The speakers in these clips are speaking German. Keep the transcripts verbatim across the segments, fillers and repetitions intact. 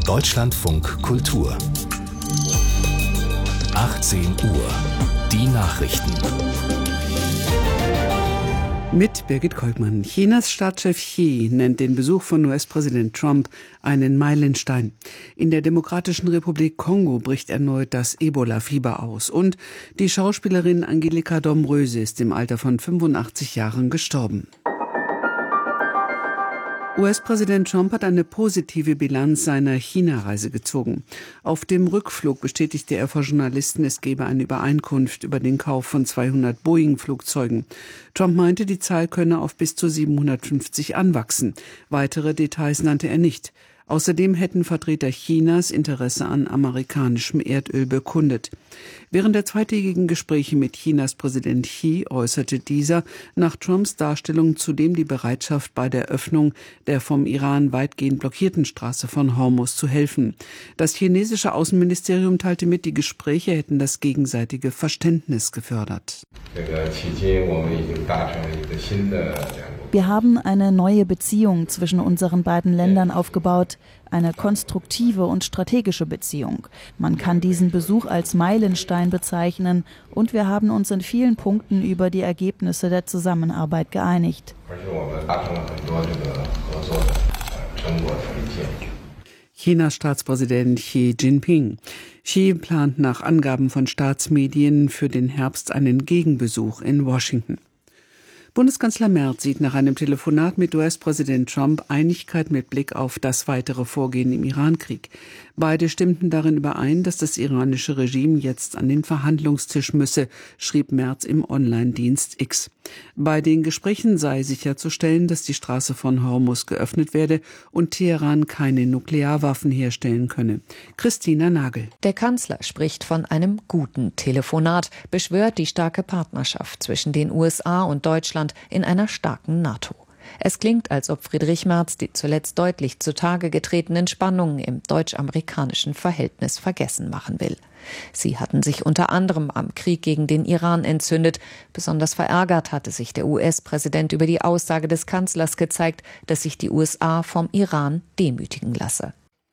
Deutschlandfunk Kultur. achtzehn Uhr. Die Nachrichten. Mit Birgit Kolkmann. Chinas Staatschef Xi nennt den Besuch von U S-Präsident Trump einen Meilenstein. In der Demokratischen Republik Kongo bricht erneut das Ebola-Fieber aus. Und die Schauspielerin Angelika Domröse ist im Alter von fünfundachtzig Jahren gestorben. U S-Präsident Trump hat eine positive Bilanz seiner China-Reise gezogen. Auf dem Rückflug bestätigte er vor Journalisten, es gebe eine Übereinkunft über den Kauf von zweihundert Boeing-Flugzeugen. Trump meinte, die Zahl könne auf bis zu siebenhundertfünfzig anwachsen. Weitere Details nannte er nicht. Außerdem hätten Vertreter Chinas Interesse an amerikanischem Erdöl bekundet. Während der zweitägigen Gespräche mit Chinas Präsident Xi äußerte dieser nach Trumps Darstellung zudem die Bereitschaft, bei der Öffnung der vom Iran weitgehend blockierten Straße von Hormuz zu helfen. Das chinesische Außenministerium teilte mit, die Gespräche hätten das gegenseitige Verständnis gefördert. Wir haben eine neue Beziehung zwischen unseren beiden Ländern aufgebaut, eine konstruktive und strategische Beziehung. Man kann diesen Besuch als Meilenstein bezeichnen und wir haben uns in vielen Punkten über die Ergebnisse der Zusammenarbeit geeinigt. Chinas Staatspräsident Xi Jinping. Xi plant nach Angaben von Staatsmedien für den Herbst einen Gegenbesuch in Washington. Bundeskanzler Merz sieht nach einem Telefonat mit U S-Präsident Trump Einigkeit mit Blick auf das weitere Vorgehen im Irankrieg. Beide stimmten darin überein, dass das iranische Regime jetzt an den Verhandlungstisch müsse, schrieb Merz im Online-Dienst X. Bei den Gesprächen sei sicherzustellen, dass die Straße von Hormuz geöffnet werde und Teheran keine Nuklearwaffen herstellen könne. Christina Nagel. Der Kanzler spricht von einem guten Telefonat, beschwört die starke Partnerschaft zwischen den U S A und Deutschland in einer starken NATO. Es klingt, als ob Friedrich Merz die zuletzt deutlich zutage getretenen Spannungen im deutsch-amerikanischen Verhältnis vergessen machen will. Sie hatten sich unter anderem am Krieg gegen den Iran entzündet. Besonders verärgert hatte sich der U S-Präsident über die Aussage des Kanzlers gezeigt, dass sich die U S A vom Iran demütigen lasse.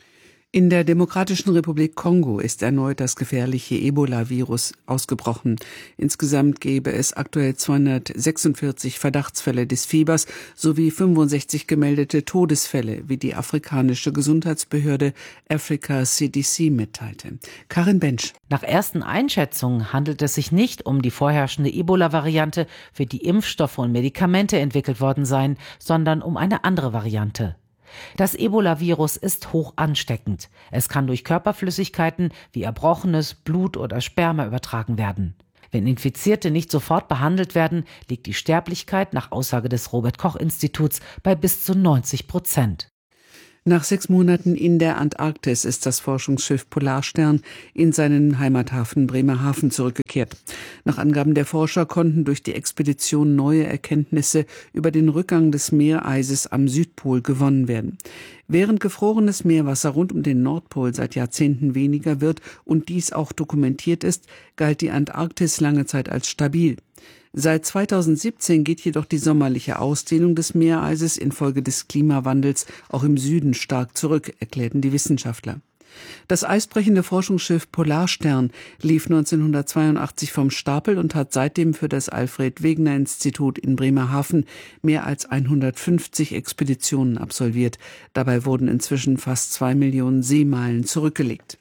In der Demokratischen Republik Kongo ist erneut das gefährliche Ebola-Virus ausgebrochen. Insgesamt gäbe es aktuell zweihundertsechsundvierzig Verdachtsfälle des Fiebers sowie fünfundsechzig gemeldete Todesfälle, wie die afrikanische Gesundheitsbehörde Africa C D C mitteilte. Karin Bensch. Nach ersten Einschätzungen handelt es sich nicht um die vorherrschende Ebola-Variante, für die Impfstoffe und Medikamente entwickelt worden seien, sondern um eine andere Variante. Das Ebola-Virus ist hoch ansteckend. Es kann durch Körperflüssigkeiten wie Erbrochenes, Blut oder Sperma übertragen werden. Wenn Infizierte nicht sofort behandelt werden, liegt die Sterblichkeit nach Aussage des Robert-Koch-Instituts bei bis zu neunzig Prozent. Nach sechs Monaten in der Antarktis ist das Forschungsschiff Polarstern in seinen Heimathafen Bremerhaven zurückgekehrt. Nach Angaben der Forscher konnten durch die Expedition neue Erkenntnisse über den Rückgang des Meereises am Südpol gewonnen werden. Während gefrorenes Meerwasser rund um den Nordpol seit Jahrzehnten weniger wird und dies auch dokumentiert ist, galt die Antarktis lange Zeit als stabil. Seit zweitausendsiebzehn geht jedoch die sommerliche Ausdehnung des Meereises infolge des Klimawandels auch im Süden stark zurück, erklärten die Wissenschaftler. Das eisbrechende Forschungsschiff Polarstern lief neunzehnhundertzweiundachtzig vom Stapel und hat seitdem für das Alfred-Wegener-Institut in Bremerhaven mehr als hundertfünfzig Expeditionen absolviert. Dabei wurden inzwischen fast zwei Millionen Seemeilen zurückgelegt.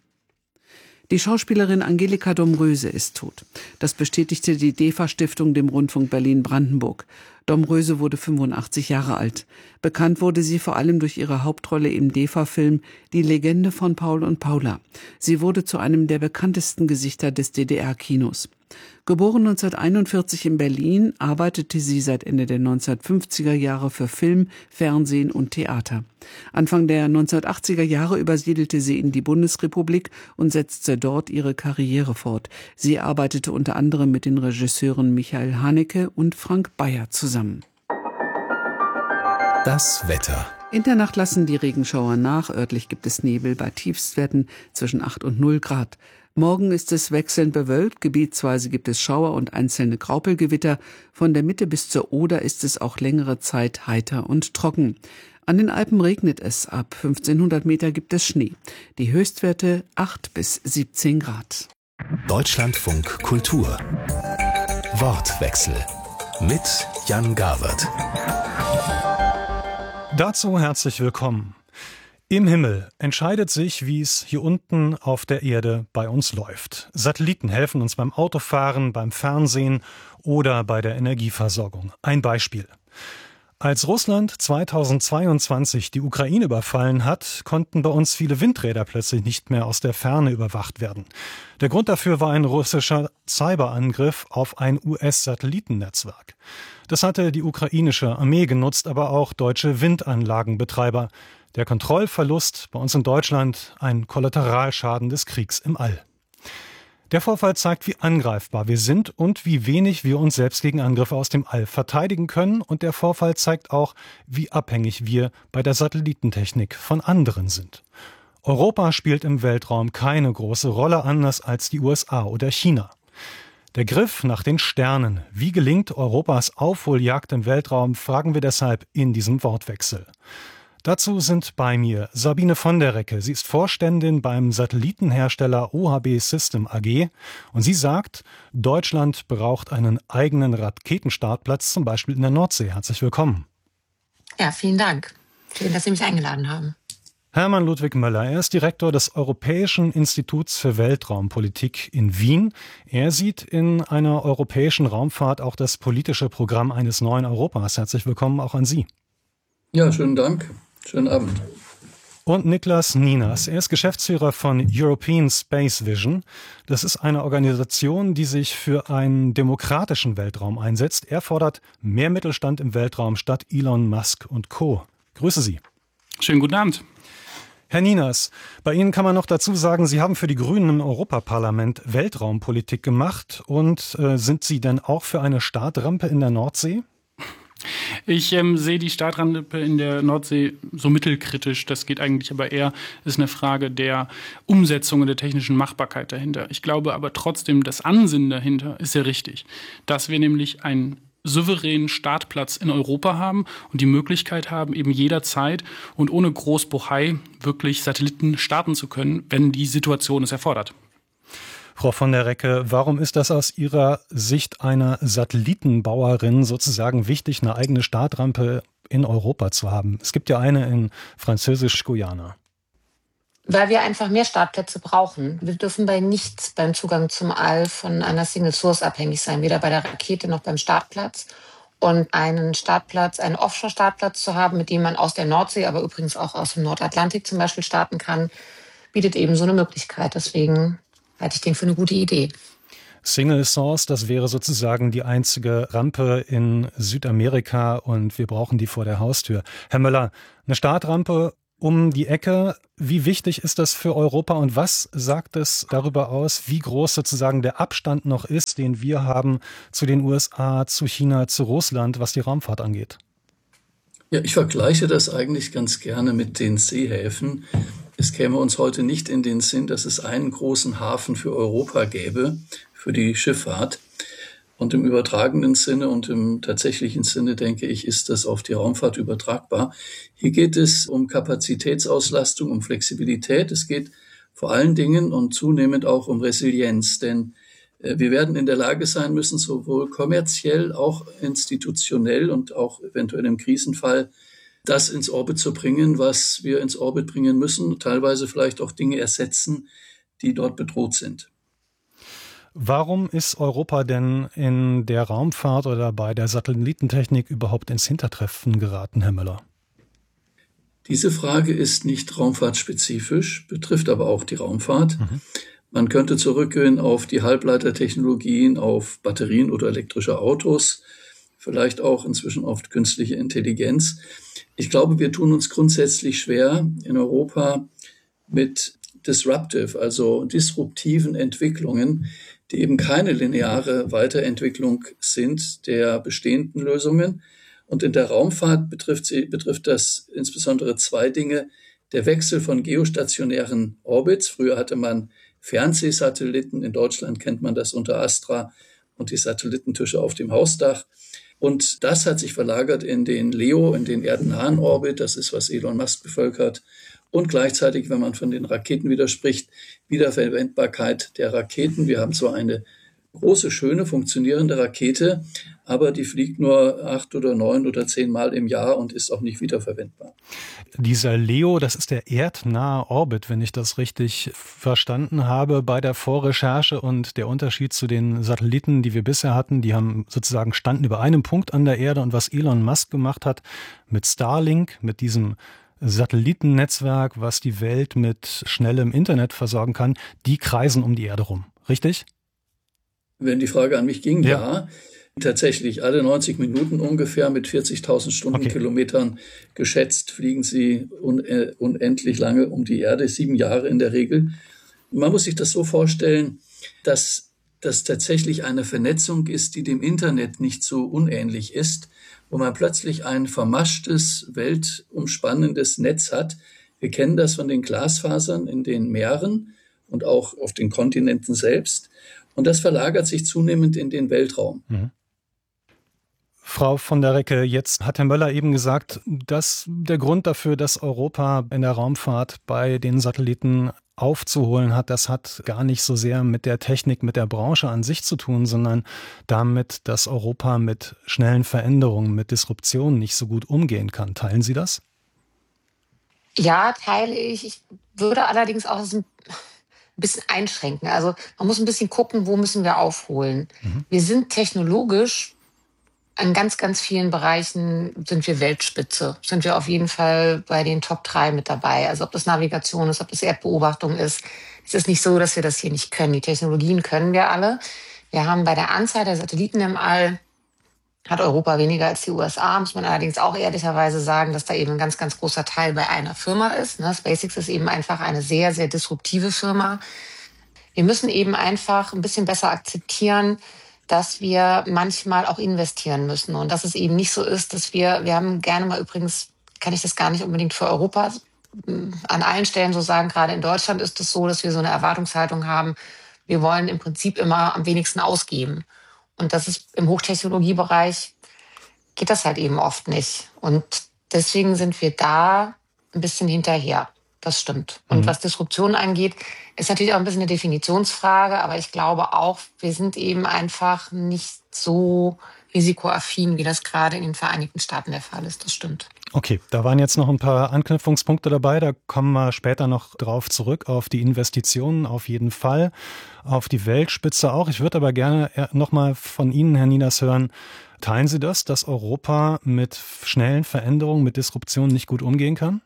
Die Schauspielerin Angelika Domröse ist tot. Das bestätigte die DEFA-Stiftung dem Rundfunk Berlin-Brandenburg. Domröse wurde fünfundachtzig Jahre alt. Bekannt wurde sie vor allem durch ihre Hauptrolle im DEFA-Film Die Legende von Paul und Paula. Sie wurde zu einem der bekanntesten Gesichter des D D R-Kinos. Geboren neunzehnhunderteinundvierzig in Berlin, arbeitete sie seit Ende der neunzehnhundertfünfziger Jahre für Film, Fernsehen und Theater. Anfang der neunzehnhundertachtziger Jahre übersiedelte sie in die Bundesrepublik und setzte dort ihre Karriere fort. Sie arbeitete unter anderem mit den Regisseuren Michael Haneke und Frank Bayer zusammen. Das Wetter. In der Nacht lassen die Regenschauer nach. Örtlich gibt es Nebel bei Tiefstwerten zwischen acht und null Grad. Morgen ist es wechselnd bewölkt, gebietsweise gibt es Schauer und einzelne Graupelgewitter. Von der Mitte bis zur Oder ist es auch längere Zeit heiter und trocken. An den Alpen regnet es, ab fünfzehnhundert Meter gibt es Schnee. Die Höchstwerte acht bis siebzehn Grad. Deutschlandfunk Kultur. Wortwechsel mit Jan Gawert. Dazu herzlich willkommen. Im Himmel entscheidet sich, wie es hier unten auf der Erde bei uns läuft. Satelliten helfen uns beim Autofahren, beim Fernsehen oder bei der Energieversorgung. Ein Beispiel. Als Russland zweitausendzweiundzwanzig die Ukraine überfallen hat, konnten bei uns viele Windräder plötzlich nicht mehr aus der Ferne überwacht werden. Der Grund dafür war ein russischer Cyberangriff auf ein U S-Satellitennetzwerk. Das hatte die ukrainische Armee genutzt, aber auch deutsche Windanlagenbetreiber. Der Kontrollverlust bei uns in Deutschland ein Kollateralschaden des Kriegs im All. Der Vorfall zeigt, wie angreifbar wir sind und wie wenig wir uns selbst gegen Angriffe aus dem All verteidigen können. Und der Vorfall zeigt auch, wie abhängig wir bei der Satellitentechnik von anderen sind. Europa spielt im Weltraum keine große Rolle, anders als die U S A oder China. Der Griff nach den Sternen, wie gelingt Europas Aufholjagd im Weltraum, fragen wir deshalb in diesem Wortwechsel. Dazu sind bei mir Sabine von der Recke. Sie ist Vorständin beim Satellitenhersteller O H B System A G. Und sie sagt, Deutschland braucht einen eigenen Raketenstartplatz, zum Beispiel in der Nordsee. Herzlich willkommen. Ja, vielen Dank. Schön, dass Sie mich eingeladen haben. Hermann Ludwig Möller, er ist Direktor des Europäischen Instituts für Weltraumpolitik in Wien. Er sieht in einer europäischen Raumfahrt auch das politische Programm eines neuen Europas. Herzlich willkommen auch an Sie. Ja, schönen Dank. Schönen Abend. Und Niklas Ninas, er ist Geschäftsführer von European Space Vision. Das ist eine Organisation, die sich für einen demokratischen Weltraum einsetzt. Er fordert mehr Mittelstand im Weltraum statt Elon Musk und Co. Grüße Sie. Schönen guten Abend. Herr Ninas, bei Ihnen kann man noch dazu sagen, Sie haben für die Grünen im Europaparlament Weltraumpolitik gemacht. Und äh, sind Sie denn auch für eine Startrampe in der Nordsee? Ich ähm, sehe die Startrampe in der Nordsee so mittelkritisch. Das geht eigentlich aber eher, ist eine Frage der Umsetzung und der technischen Machbarkeit dahinter. Ich glaube aber trotzdem, das Ansinnen dahinter ist sehr richtig. Dass wir nämlich einen souveränen Startplatz in Europa haben und die Möglichkeit haben, eben jederzeit und ohne Großbohai wirklich Satelliten starten zu können, wenn die Situation es erfordert. Frau von der Recke, warum ist das aus Ihrer Sicht einer Satellitenbauerin sozusagen wichtig, eine eigene Startrampe in Europa zu haben? Es gibt ja eine in Französisch-Guyana. Weil wir einfach mehr Startplätze brauchen. Wir dürfen bei nichts beim Zugang zum All von einer Single Source abhängig sein, weder bei der Rakete noch beim Startplatz. Und einen Startplatz, einen Offshore-Startplatz zu haben, mit dem man aus der Nordsee, aber übrigens auch aus dem Nordatlantik zum Beispiel starten kann, bietet eben so eine Möglichkeit. Deswegen halte ich den für eine gute Idee. Single Source, das wäre sozusagen die einzige Rampe in Südamerika und wir brauchen die vor der Haustür. Herr Möller, eine Startrampe um die Ecke, wie wichtig ist das für Europa und was sagt es darüber aus, wie groß sozusagen der Abstand noch ist, den wir haben zu den U S A, zu China, zu Russland, was die Raumfahrt angeht? Ja, ich vergleiche das eigentlich ganz gerne mit den Seehäfen. Es käme uns heute nicht in den Sinn, dass es einen großen Hafen für Europa gäbe, für die Schifffahrt. Und im übertragenen Sinne und im tatsächlichen Sinne, denke ich, ist das auf die Raumfahrt übertragbar. Hier geht es um Kapazitätsauslastung, um Flexibilität. Es geht vor allen Dingen und zunehmend auch um Resilienz. Denn äh, wir werden in der Lage sein müssen, sowohl kommerziell, auch institutionell und auch eventuell im Krisenfall, das ins Orbit zu bringen, was wir ins Orbit bringen müssen, teilweise vielleicht auch Dinge ersetzen, die dort bedroht sind. Warum ist Europa denn in der Raumfahrt oder bei der Satellitentechnik überhaupt ins Hintertreffen geraten, Herr Möller? Diese Frage ist nicht raumfahrtspezifisch, betrifft aber auch die Raumfahrt. Mhm. Man könnte zurückgehen auf die Halbleitertechnologien, auf Batterien oder elektrische Autos, vielleicht auch inzwischen auf künstliche Intelligenz. Ich glaube, wir tun uns grundsätzlich schwer in Europa mit disruptive, also disruptiven Entwicklungen, die eben keine lineare Weiterentwicklung sind der bestehenden Lösungen. Und in der Raumfahrt betrifft, sie, betrifft das insbesondere zwei Dinge. Der Wechsel von geostationären Orbits. Früher hatte man Fernsehsatelliten. In Deutschland kennt man das unter Astra und die Satellitentische auf dem Hausdach. Und das hat sich verlagert in den LEO, in den erdennahen Orbit. Das ist, was Elon Musk bevölkert. Und gleichzeitig, wenn man von den Raketen widerspricht, Wiederverwendbarkeit der Raketen. Wir haben zwar eine große, schöne, funktionierende Rakete, aber die fliegt nur acht oder neun oder zehn Mal im Jahr und ist auch nicht wiederverwendbar. Dieser LEO, das ist der erdnahe Orbit, wenn ich das richtig verstanden habe bei der Vorrecherche, und der Unterschied zu den Satelliten, die wir bisher hatten, die haben sozusagen standen über einem Punkt an der Erde, und was Elon Musk gemacht hat mit Starlink, mit diesem Satellitennetzwerk, was die Welt mit schnellem Internet versorgen kann, die kreisen um die Erde rum. Richtig? Wenn die Frage an mich ging, ja. ja. Tatsächlich, alle neunzig Minuten ungefähr mit vierzigtausend Stundenkilometern okay. geschätzt fliegen sie un- äh, unendlich lange um die Erde, sieben Jahre in der Regel. Man muss sich das so vorstellen, dass das tatsächlich eine Vernetzung ist, die dem Internet nicht so unähnlich ist, wo man plötzlich ein vermaschtes, weltumspannendes Netz hat. Wir kennen das von den Glasfasern in den Meeren und auch auf den Kontinenten selbst. Und das verlagert sich zunehmend in den Weltraum. Mhm. Frau von der Recke, jetzt hat Herr Möller eben gesagt, dass der Grund dafür, dass Europa in der Raumfahrt bei den Satelliten aufzuholen hat, das hat gar nicht so sehr mit der Technik, mit der Branche an sich zu tun, sondern damit, dass Europa mit schnellen Veränderungen, mit Disruptionen nicht so gut umgehen kann. Teilen Sie das? Ja, teile ich. Ich würde allerdings auch ein bisschen einschränken. Also man muss ein bisschen gucken, wo müssen wir aufholen. Mhm. Wir sind technologisch in ganz, ganz vielen Bereichen sind wir Weltspitze. Sind wir auf jeden Fall bei den Top drei mit dabei. Also ob das Navigation ist, ob das Erdbeobachtung ist. Es ist nicht so, dass wir das hier nicht können. Die Technologien können wir alle. Wir haben bei der Anzahl der Satelliten im All, hat Europa weniger als die U S A, muss man allerdings auch ehrlicherweise sagen, dass da eben ein ganz, ganz großer Teil bei einer Firma ist. SpaceX ist eben einfach eine sehr, sehr disruptive Firma. Wir müssen eben einfach ein bisschen besser akzeptieren, dass wir manchmal auch investieren müssen und dass es eben nicht so ist, dass wir, wir haben gerne mal übrigens, kann ich das gar nicht unbedingt für Europa an allen Stellen so sagen, gerade in Deutschland ist es so, dass wir so eine Erwartungshaltung haben, wir wollen im Prinzip immer am wenigsten ausgeben. Und das ist im Hochtechnologiebereich, geht das halt eben oft nicht. Und deswegen sind wir da ein bisschen hinterher. Das stimmt. Und mhm. was Disruption angeht, ist natürlich auch ein bisschen eine Definitionsfrage, aber ich glaube auch, wir sind eben einfach nicht so risikoaffin, wie das gerade in den Vereinigten Staaten der Fall ist. Das stimmt. Okay, da waren jetzt noch ein paar Anknüpfungspunkte dabei, da kommen wir später noch drauf zurück, auf die Investitionen auf jeden Fall, auf die Weltspitze auch. Ich würde aber gerne nochmal von Ihnen, Herr Ninas, hören, teilen Sie das, dass Europa mit schnellen Veränderungen, mit Disruptionen nicht gut umgehen kann?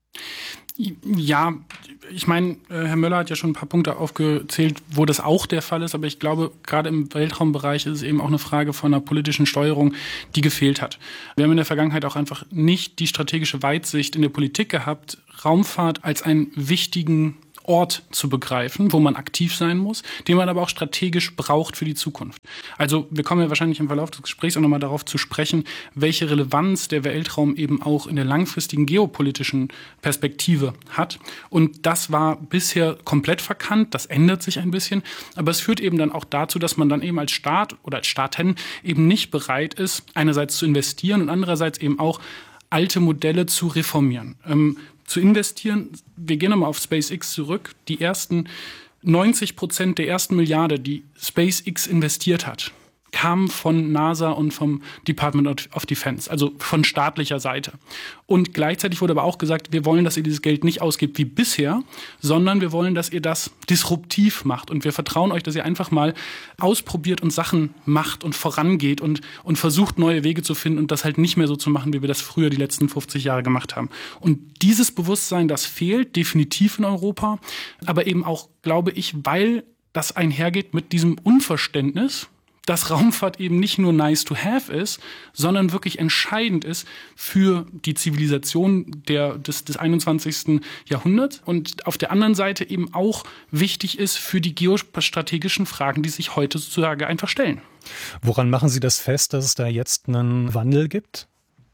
Ja, ich meine, Herr Möller hat ja schon ein paar Punkte aufgezählt, wo das auch der Fall ist, aber ich glaube, gerade im Weltraumbereich ist es eben auch eine Frage von einer politischen Steuerung, die gefehlt hat. Wir haben in der Vergangenheit auch einfach nicht die strategische Weitsicht in der Politik gehabt, Raumfahrt als einen wichtigen Ort zu begreifen, wo man aktiv sein muss, den man aber auch strategisch braucht für die Zukunft. Also wir kommen ja wahrscheinlich im Verlauf des Gesprächs auch nochmal darauf zu sprechen, welche Relevanz der Weltraum eben auch in der langfristigen geopolitischen Perspektive hat. Und das war bisher komplett verkannt, das ändert sich ein bisschen, aber es führt eben dann auch dazu, dass man dann eben als Staat oder als Staaten eben nicht bereit ist, einerseits zu investieren und andererseits eben auch alte Modelle zu reformieren. Ähm, zu investieren, wir gehen nochmal auf SpaceX zurück, die ersten neunzig Prozent der ersten Milliarde, die SpaceX investiert hat, kamen von NASA und vom Department of Defense, also von staatlicher Seite. Und gleichzeitig wurde aber auch gesagt, wir wollen, dass ihr dieses Geld nicht ausgibt wie bisher, sondern wir wollen, dass ihr das disruptiv macht. Und wir vertrauen euch, dass ihr einfach mal ausprobiert und Sachen macht und vorangeht und, und versucht, neue Wege zu finden und das halt nicht mehr so zu machen, wie wir das früher die letzten fünfzig Jahre gemacht haben. Und dieses Bewusstsein, das fehlt definitiv in Europa, aber eben auch, glaube ich, weil das einhergeht mit diesem Unverständnis, dass Raumfahrt eben nicht nur nice to have ist, sondern wirklich entscheidend ist für die Zivilisation der, des, des einundzwanzigsten Jahrhunderts und auf der anderen Seite eben auch wichtig ist für die geostrategischen Fragen, die sich heute sozusagen einfach stellen. Woran machen Sie das fest, dass es da jetzt einen Wandel gibt?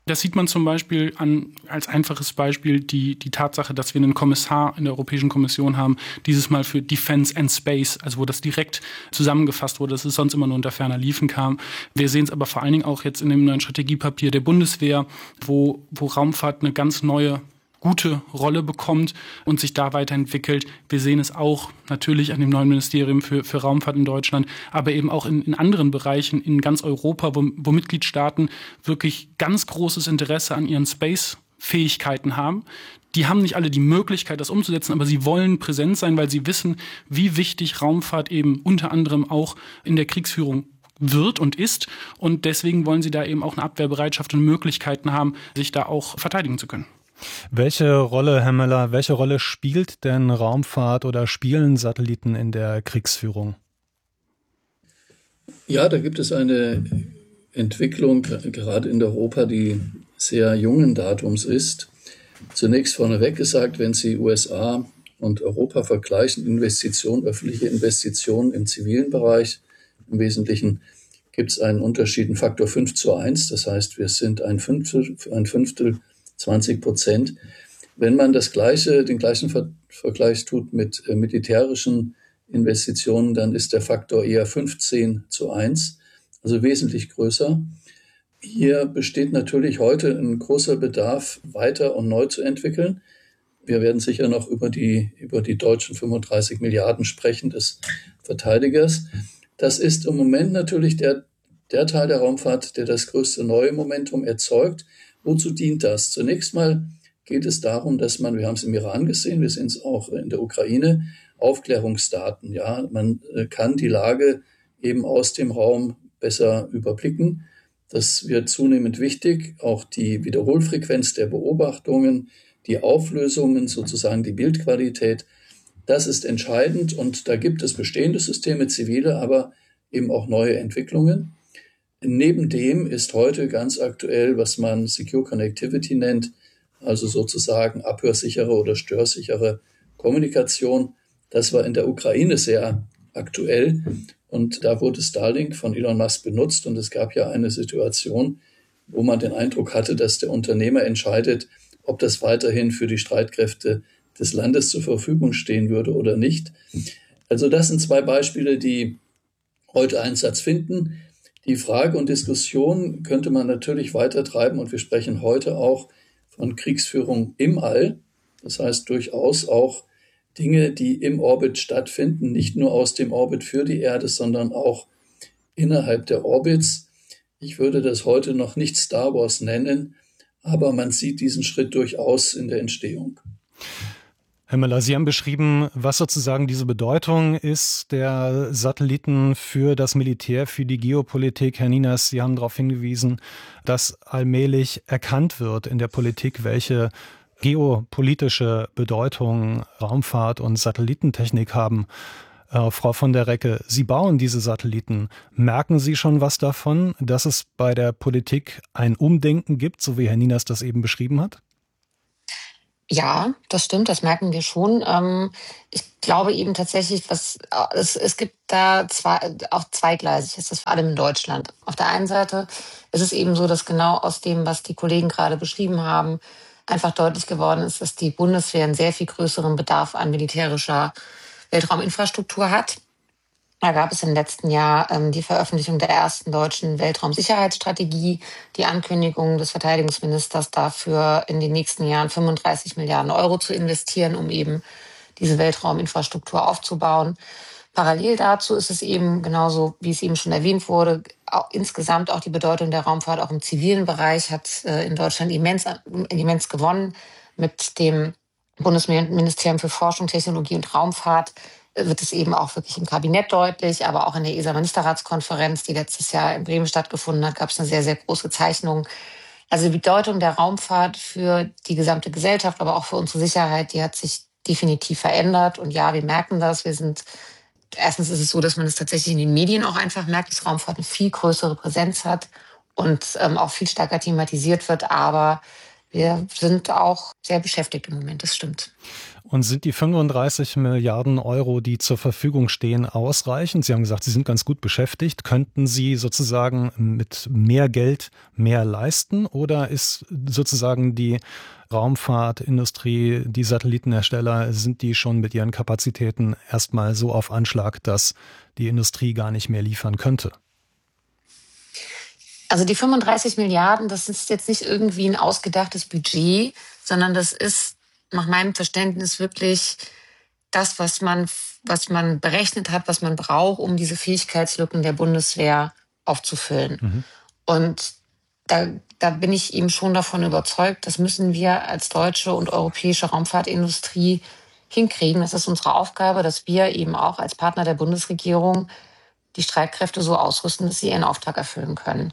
Das sieht man zum Beispiel an, als einfaches Beispiel, die, die Tatsache, dass wir einen Kommissar in der Europäischen Kommission haben, dieses Mal für Defense and Space, also wo das direkt zusammengefasst wurde, dass es sonst immer nur unter ferner Liefen kam. Wir sehen es aber vor allen Dingen auch jetzt in dem neuen Strategiepapier der Bundeswehr, wo, wo Raumfahrt eine ganz neue gute Rolle bekommt und sich da weiterentwickelt. Wir sehen es auch natürlich an dem neuen Ministerium für, für Raumfahrt in Deutschland, aber eben auch in, in anderen Bereichen in ganz Europa, wo, wo Mitgliedstaaten wirklich ganz großes Interesse an ihren Space-Fähigkeiten haben. Die haben nicht alle die Möglichkeit, das umzusetzen, aber sie wollen präsent sein, weil sie wissen, wie wichtig Raumfahrt eben unter anderem auch in der Kriegsführung wird und ist. Und deswegen wollen sie da eben auch eine Abwehrbereitschaft und Möglichkeiten haben, sich da auch verteidigen zu können. Welche Rolle, Herr Möller, welche Rolle spielt denn Raumfahrt oder spielen Satelliten in der Kriegsführung? Ja, da gibt es eine Entwicklung, gerade in Europa, die sehr jungen Datums ist. Zunächst vorneweg gesagt, wenn Sie U S A und Europa vergleichen, Investitionen, öffentliche Investitionen im zivilen Bereich, im Wesentlichen gibt es einen Unterschied, einen Faktor fünf zu eins. Das heißt, wir sind ein Fünftel, ein Fünftel zwanzig Prozent. Wenn man das gleiche, den gleichen Ver- Vergleich tut mit äh, militärischen Investitionen, dann ist der Faktor eher fünfzehn zu eins, also wesentlich größer. Hier besteht natürlich heute ein großer Bedarf, weiter und neu zu entwickeln. Wir werden sicher noch über die, über die deutschen fünfunddreißig Milliarden sprechen des Verteidigers. Das ist im Moment natürlich der, der Teil der Raumfahrt, der das größte neue Momentum erzeugt. Wozu dient das? Zunächst mal geht es darum, dass man, wir haben es im Iran gesehen, wir sehen es auch in der Ukraine, Aufklärungsdaten. Ja, man kann die Lage eben aus dem Raum besser überblicken. Das wird zunehmend wichtig. Auch die Wiederholfrequenz der Beobachtungen, die Auflösungen, sozusagen die Bildqualität, das ist entscheidend. Und da gibt es bestehende Systeme, zivile, aber eben auch neue Entwicklungen. Neben dem ist heute ganz aktuell, was man Secure Connectivity nennt, also sozusagen abhörsichere oder störsichere Kommunikation. Das war in der Ukraine sehr aktuell und da wurde Starlink von Elon Musk benutzt und es gab ja eine Situation, wo man den Eindruck hatte, dass der Unternehmer entscheidet, ob das weiterhin für die Streitkräfte des Landes zur Verfügung stehen würde oder nicht. Also das sind zwei Beispiele, die heute Einsatz finden. Die Frage und Diskussion könnte man natürlich weiter treiben und wir sprechen heute auch von Kriegsführung im All. Das heißt durchaus auch Dinge, die im Orbit stattfinden, nicht nur aus dem Orbit für die Erde, sondern auch innerhalb der Orbits. Ich würde das heute noch nicht Star Wars nennen, aber man sieht diesen Schritt durchaus in der Entstehung. Herr Möller, Sie haben beschrieben, was sozusagen diese Bedeutung ist der Satelliten für das Militär, für die Geopolitik. Herr Ninas, Sie haben darauf hingewiesen, dass allmählich erkannt wird in der Politik, welche geopolitische Bedeutung Raumfahrt und Satellitentechnik haben. Äh, Frau von der Recke, Sie bauen diese Satelliten. Merken Sie schon was davon, dass es bei der Politik ein Umdenken gibt, so wie Herr Ninas das eben beschrieben hat? Ja, das stimmt, das merken wir schon. Ähm, ich glaube eben tatsächlich, was es, es gibt da zwei, auch zweigleisig ist das vor allem in Deutschland. Auf der einen Seite ist es eben so, dass genau aus dem, was die Kollegen gerade beschrieben haben, einfach deutlich geworden ist, dass die Bundeswehr einen sehr viel größeren Bedarf an militärischer Weltrauminfrastruktur hat. Da gab es im letzten Jahr ähm, die Veröffentlichung der ersten deutschen Weltraumsicherheitsstrategie, die Ankündigung des Verteidigungsministers dafür, in den nächsten Jahren fünfunddreißig Milliarden Euro zu investieren, um eben diese Weltrauminfrastruktur aufzubauen. Parallel dazu ist es eben genauso, wie es eben schon erwähnt wurde, auch insgesamt auch die Bedeutung der Raumfahrt auch im zivilen Bereich hat äh, in Deutschland immens, immens gewonnen. Mit dem Bundesministerium für Forschung, Technologie und Raumfahrt wird es eben auch wirklich im Kabinett deutlich, aber auch in der E S A-Ministerratskonferenz, die letztes Jahr in Bremen stattgefunden hat, gab es eine sehr, sehr große Zeichnung. Also die Bedeutung der Raumfahrt für die gesamte Gesellschaft, aber auch für unsere Sicherheit, die hat sich definitiv verändert. Und ja, wir merken das. Wir sind, erstens ist es so, dass man es tatsächlich in den Medien auch einfach merkt, dass Raumfahrt eine viel größere Präsenz hat und ähm, auch viel stärker thematisiert wird. Aber Wir sind auch sehr beschäftigt im Moment, das stimmt. Und sind die fünfunddreißig Milliarden Euro, die zur Verfügung stehen, ausreichend? Sie haben gesagt, Sie sind ganz gut beschäftigt. Könnten Sie sozusagen mit mehr Geld mehr leisten? Oder ist sozusagen die Raumfahrtindustrie, die Satellitenhersteller, sind die schon mit ihren Kapazitäten erstmal so auf Anschlag, dass die Industrie gar nicht mehr liefern könnte? Also die fünfunddreißig Milliarden, das ist jetzt nicht irgendwie ein ausgedachtes Budget, sondern das ist nach meinem Verständnis wirklich das, was man, was man berechnet hat, was man braucht, um diese Fähigkeitslücken der Bundeswehr aufzufüllen. Mhm. Und da, da bin ich eben schon davon überzeugt, das müssen wir als deutsche und europäische Raumfahrtindustrie hinkriegen. Das ist unsere Aufgabe, dass wir eben auch als Partner der Bundesregierung die Streitkräfte so ausrüsten, dass sie ihren Auftrag erfüllen können.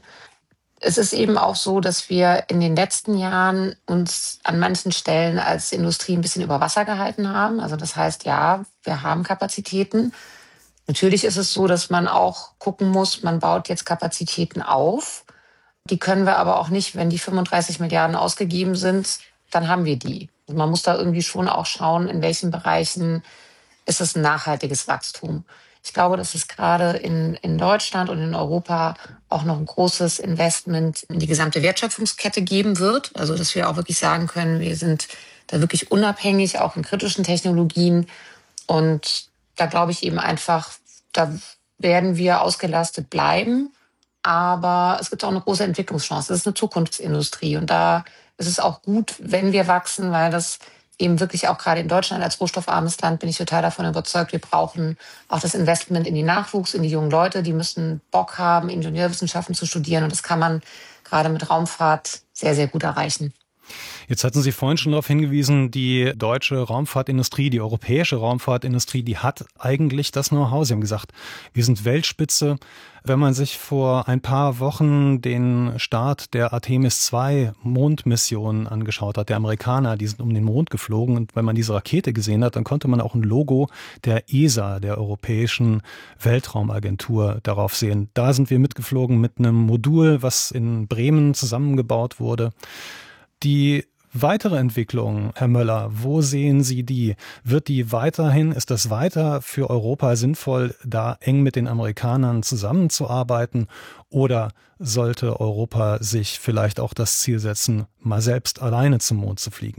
Es ist eben auch so, dass wir in den letzten Jahren uns an manchen Stellen als Industrie ein bisschen über Wasser gehalten haben. Also das heißt, ja, wir haben Kapazitäten. Natürlich ist es so, dass man auch gucken muss, man baut jetzt Kapazitäten auf. Die können wir aber auch nicht, wenn die fünfunddreißig Milliarden ausgegeben sind, dann haben wir die. Also man muss da irgendwie schon auch schauen, in welchen Bereichen ist es ein nachhaltiges Wachstum. Ich glaube, dass es gerade in, in Deutschland und in Europa auch noch ein großes Investment in die gesamte Wertschöpfungskette geben wird. Also, dass wir auch wirklich sagen können, wir sind da wirklich unabhängig, auch in kritischen Technologien. Und da glaube ich eben einfach, da werden wir ausgelastet bleiben. Aber es gibt auch eine große Entwicklungschance. Das ist eine Zukunftsindustrie. Und da ist es auch gut, wenn wir wachsen, weil das eben wirklich auch gerade in Deutschland als rohstoffarmes Land bin ich total davon überzeugt, wir brauchen auch das Investment in die Nachwuchs, in die jungen Leute, die müssen Bock haben, Ingenieurwissenschaften zu studieren und das kann man gerade mit Raumfahrt sehr, sehr gut erreichen. Jetzt hatten Sie vorhin schon darauf hingewiesen, die deutsche Raumfahrtindustrie, die europäische Raumfahrtindustrie, die hat eigentlich das Know-how. Sie haben gesagt, wir sind Weltspitze. Wenn man sich vor ein paar Wochen den Start der Artemis zwei Mondmission angeschaut hat, der Amerikaner, die sind um den Mond geflogen. Und wenn man diese Rakete gesehen hat, dann konnte man auch ein Logo der E S A, der Europäischen Weltraumagentur, darauf sehen. Da sind wir mitgeflogen mit einem Modul, was in Bremen zusammengebaut wurde. Die weitere Entwicklung, Herr Möller, wo sehen Sie die? Wird die weiterhin, ist das weiter für Europa sinnvoll, da eng mit den Amerikanern zusammenzuarbeiten? Oder sollte Europa sich vielleicht auch das Ziel setzen, mal selbst alleine zum Mond zu fliegen?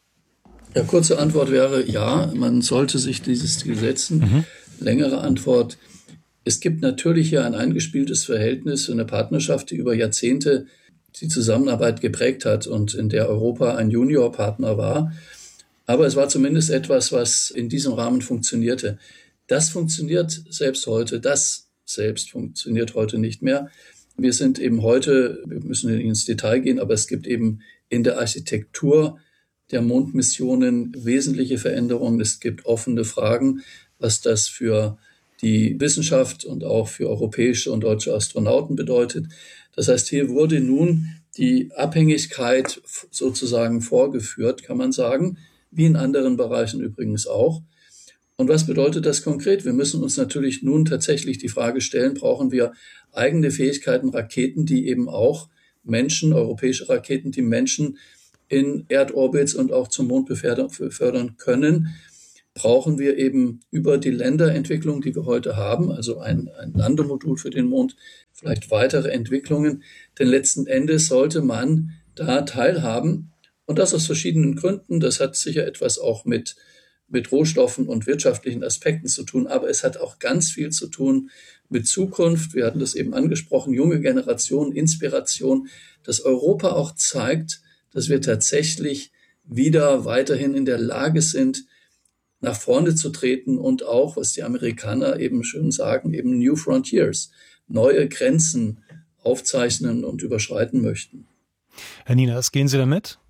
Ja, kurze Antwort wäre ja, man sollte sich dieses Ziel setzen. Mhm. Längere Antwort, es gibt natürlich hier ein eingespieltes Verhältnis, eine Partnerschaft, die über Jahrzehnte die Zusammenarbeit geprägt hat und in der Europa ein Juniorpartner war. Aber es war zumindest etwas, was in diesem Rahmen funktionierte. Das funktioniert selbst heute. Das selbst funktioniert heute nicht mehr. Wir sind eben heute, wir müssen nicht ins Detail gehen, aber es gibt eben in der Architektur der Mondmissionen wesentliche Veränderungen. Es gibt offene Fragen, was das für die Wissenschaft und auch für europäische und deutsche Astronauten bedeutet. Das heißt, hier wurde nun die Abhängigkeit sozusagen vorgeführt, kann man sagen, wie in anderen Bereichen übrigens auch. Und was bedeutet das konkret? Wir müssen uns natürlich nun tatsächlich die Frage stellen, brauchen wir eigene Fähigkeiten, Raketen, die eben auch Menschen, europäische Raketen, die Menschen in Erdorbits und auch zum Mond befördern können, brauchen wir eben über die Länderentwicklung, die wir heute haben, also ein, ein Landemodul für den Mond, vielleicht weitere Entwicklungen. Denn letzten Endes sollte man da teilhaben. Und das aus verschiedenen Gründen. Das hat sicher etwas auch mit, mit Rohstoffen und wirtschaftlichen Aspekten zu tun. Aber es hat auch ganz viel zu tun mit Zukunft. Wir hatten das eben angesprochen, junge Generation, Inspiration, dass Europa auch zeigt, dass wir tatsächlich wieder weiterhin in der Lage sind, nach vorne zu treten und auch, was die Amerikaner eben schön sagen, eben New Frontiers, neue Grenzen aufzeichnen und überschreiten möchten. Herr Nieners, gehen Sie damit?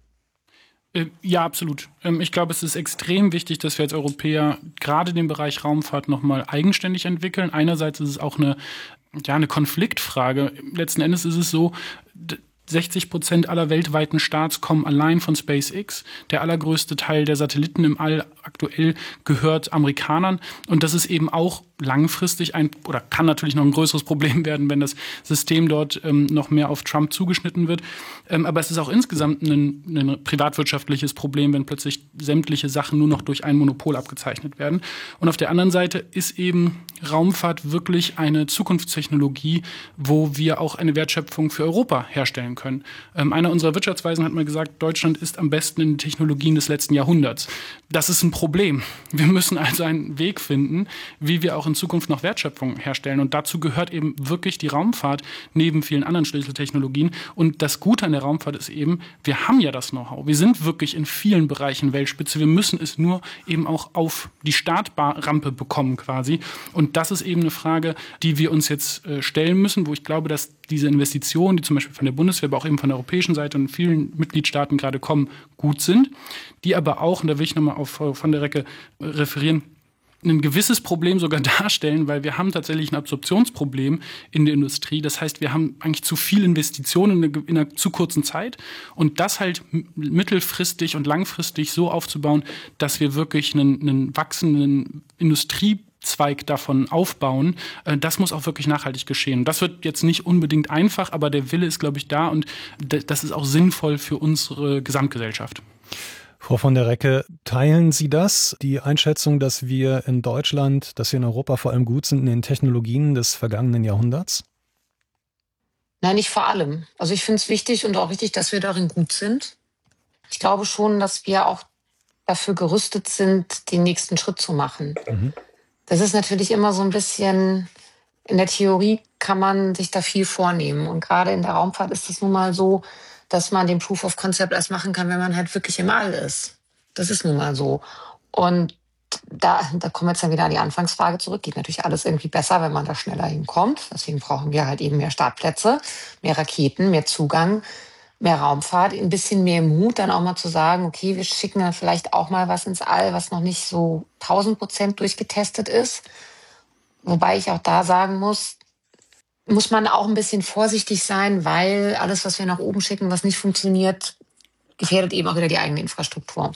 Ja, absolut. Ich glaube, es ist extrem wichtig, dass wir als Europäer gerade den Bereich Raumfahrt nochmal eigenständig entwickeln. Einerseits ist es auch eine, ja, eine Konfliktfrage. Letzten Endes ist es so, sechzig Prozent aller weltweiten Starts kommen allein von SpaceX. Der allergrößte Teil der Satelliten im All aktuell gehört Amerikanern. Und das ist eben auch langfristig ein oder kann natürlich noch ein größeres Problem werden, wenn das System dort ähm, noch mehr auf Trump zugeschnitten wird. Ähm, aber es ist auch insgesamt ein, ein privatwirtschaftliches Problem, wenn plötzlich sämtliche Sachen nur noch durch ein Monopol abgezeichnet werden. Und auf der anderen Seite ist eben Raumfahrt wirklich eine Zukunftstechnologie, wo wir auch eine Wertschöpfung für Europa herstellen können. Ähm, einer unserer Wirtschaftsweisen hat mal gesagt, Deutschland ist am besten in den Technologien des letzten Jahrhunderts. Das ist ein Problem. Wir müssen also einen Weg finden, wie wir auch in Zukunft noch Wertschöpfung herstellen. Und dazu gehört eben wirklich die Raumfahrt neben vielen anderen Schlüsseltechnologien. Und das Gute an der Raumfahrt ist eben, wir haben ja das Know-how. Wir sind wirklich in vielen Bereichen Weltspitze. Wir müssen es nur eben auch auf die Startrampe bekommen quasi. Und das ist eben eine Frage, die wir uns jetzt äh, stellen müssen, wo ich glaube, dass diese Investitionen, die zum Beispiel von der Bundeswehr, aber auch eben von der europäischen Seite und vielen Mitgliedstaaten gerade kommen, gut sind. Die aber auch, und da will ich nochmal auf Frau van der Recke äh, referieren, ein gewisses Problem sogar darstellen, weil wir haben tatsächlich ein Absorptionsproblem in der Industrie. Das heißt, wir haben eigentlich zu viel Investitionen in einer, in einer zu kurzen Zeit. Und das halt mittelfristig und langfristig so aufzubauen, dass wir wirklich einen, einen wachsenden Industriezweig davon aufbauen, das muss auch wirklich nachhaltig geschehen. Das wird jetzt nicht unbedingt einfach, aber der Wille ist, glaube ich, da und das ist auch sinnvoll für unsere Gesamtgesellschaft. Frau von der Recke, teilen Sie das, die Einschätzung, dass wir in Deutschland, dass wir in Europa vor allem gut sind in den Technologien des vergangenen Jahrhunderts? Nein, nicht vor allem. Also ich finde es wichtig und auch richtig, dass wir darin gut sind. Ich glaube schon, dass wir auch dafür gerüstet sind, den nächsten Schritt zu machen. Mhm. Das ist natürlich immer so ein bisschen, in der Theorie kann man sich da viel vornehmen. Und gerade in der Raumfahrt ist es nun mal so, dass man den Proof of Concept erst machen kann, wenn man halt wirklich im All ist. Das ist nun mal so. Und da, da kommen wir jetzt dann wieder an die Anfangsfrage zurück. Geht natürlich alles irgendwie besser, wenn man da schneller hinkommt. Deswegen brauchen wir halt eben mehr Startplätze, mehr Raketen, mehr Zugang, mehr Raumfahrt, ein bisschen mehr Mut, dann auch mal zu sagen, okay, wir schicken dann vielleicht auch mal was ins All, was noch nicht so tausend Prozent durchgetestet ist. Wobei ich auch da sagen muss, muss man auch ein bisschen vorsichtig sein, weil alles, was wir nach oben schicken, was nicht funktioniert, gefährdet eben auch wieder die eigene Infrastruktur.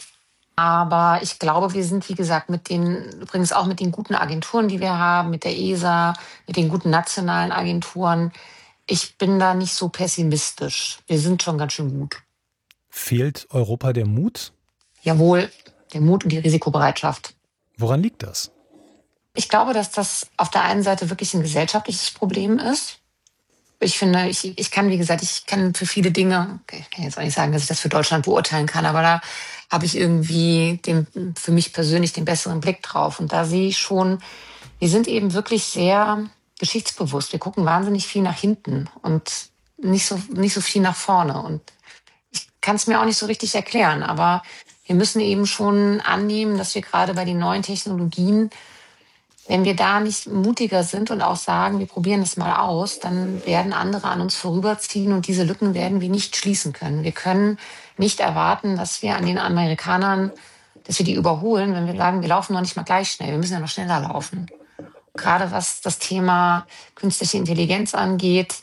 Aber ich glaube, wir sind, wie gesagt, mit den, übrigens auch mit den guten Agenturen, die wir haben, mit der E S A, mit den guten nationalen Agenturen, ich bin da nicht so pessimistisch. Wir sind schon ganz schön gut. Fehlt Europa der Mut? Jawohl, der Mut und die Risikobereitschaft. Woran liegt das? Ich glaube, dass das auf der einen Seite wirklich ein gesellschaftliches Problem ist. Ich finde, ich, ich kann, wie gesagt, ich kann für viele Dinge, okay, ich kann jetzt auch nicht sagen, dass ich das für Deutschland beurteilen kann, aber da habe ich irgendwie den, für mich persönlich den besseren Blick drauf. Und da sehe ich schon, wir sind eben wirklich sehr geschichtsbewusst. Wir gucken wahnsinnig viel nach hinten und nicht so, nicht so viel nach vorne. Und ich kann es mir auch nicht so richtig erklären, aber wir müssen eben schon annehmen, dass wir gerade bei den neuen Technologien, wenn wir da nicht mutiger sind und auch sagen, wir probieren das mal aus, dann werden andere an uns vorüberziehen und diese Lücken werden wir nicht schließen können. Wir können nicht erwarten, dass wir an den Amerikanern, dass wir die überholen, wenn wir sagen, wir laufen noch nicht mal gleich schnell, wir müssen ja noch schneller laufen. Gerade was das Thema künstliche Intelligenz angeht,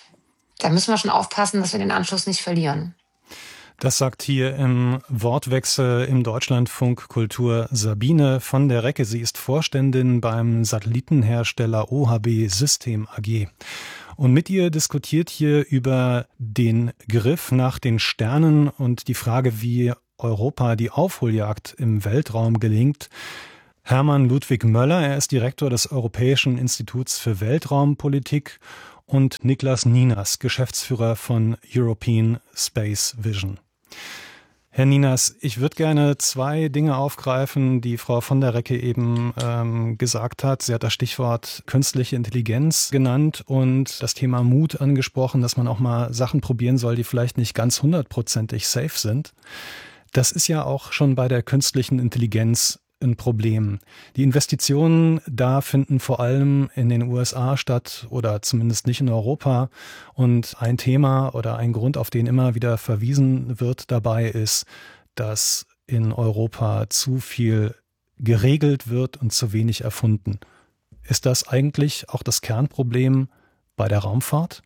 da müssen wir schon aufpassen, dass wir den Anschluss nicht verlieren. Das sagt hier im Wortwechsel im Deutschlandfunk Kultur Sabine von der Recke. Sie ist Vorständin beim Satellitenhersteller O H B System A G. Und mit ihr diskutiert hier über den Griff nach den Sternen und die Frage, wie Europa die Aufholjagd im Weltraum gelingt. Hermann Ludwig Möller, er ist Direktor des Europäischen Instituts für Weltraumpolitik, und Niklas Ninas, Geschäftsführer von European Space Vision. Herr Ninas, ich würde gerne zwei Dinge aufgreifen, die Frau von der Recke eben ähm, gesagt hat. Sie hat das Stichwort künstliche Intelligenz genannt und das Thema Mut angesprochen, dass man auch mal Sachen probieren soll, die vielleicht nicht ganz hundertprozentig safe sind. Das ist ja auch schon bei der künstlichen Intelligenz ein Problem. Die Investitionen da finden vor allem in den U S A statt oder zumindest nicht in Europa. Und ein Thema oder ein Grund, auf den immer wieder verwiesen wird dabei, ist, dass in Europa zu viel geregelt wird und zu wenig erfunden. Ist das eigentlich auch das Kernproblem bei der Raumfahrt?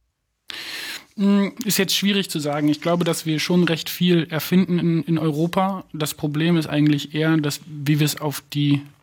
Ist jetzt schwierig zu sagen. Ich glaube, dass wir schon recht viel erfinden in, in Europa. Das Problem ist eigentlich eher, dass, wie wir es auf die